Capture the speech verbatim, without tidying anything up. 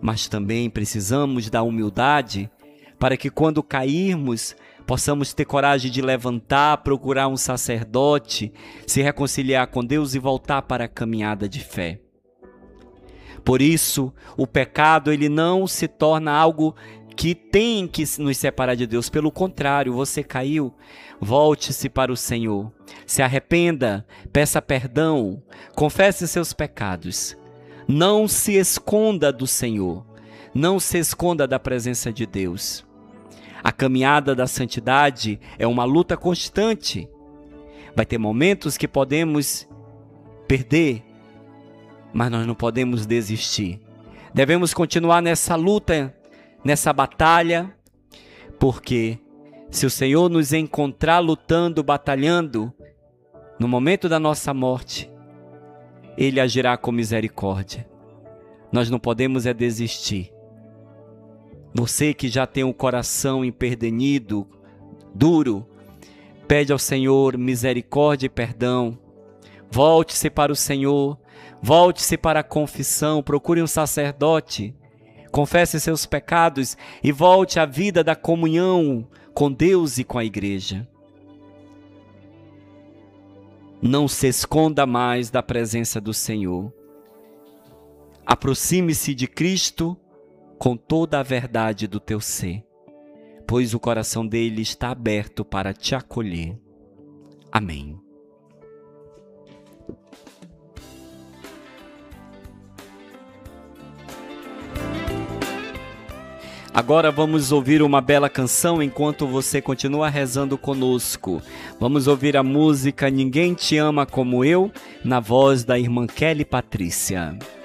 mas também precisamos da humildade para que quando cairmos, possamos ter coragem de levantar, procurar um sacerdote, se reconciliar com Deus e voltar para a caminhada de fé. Por isso, o pecado ele não se torna algo que tem que nos separar de Deus. Pelo contrário, você caiu, volte-se para o Senhor. Se arrependa, peça perdão, confesse seus pecados. Não se esconda do Senhor, não se esconda da presença de Deus. A caminhada da santidade é uma luta constante. Vai ter momentos que podemos perder, mas nós não podemos desistir. Devemos continuar nessa luta, nessa batalha, porque se o Senhor nos encontrar lutando, batalhando, no momento da nossa morte, Ele agirá com misericórdia. Nós não podemos é desistir. Você que já tem o coração empedernido, duro, pede ao Senhor misericórdia e perdão. Volte-se para o Senhor, volte-se para a confissão, procure um sacerdote, confesse seus pecados e volte à vida da comunhão com Deus e com a igreja. Não se esconda mais da presença do Senhor. Aproxime-se de Cristo com toda a verdade do teu ser, pois o coração dele está aberto para te acolher. Amém. Agora vamos ouvir uma bela canção enquanto você continua rezando conosco. Vamos ouvir a música Ninguém Te Ama Como Eu, na voz da irmã Kelly Patrícia.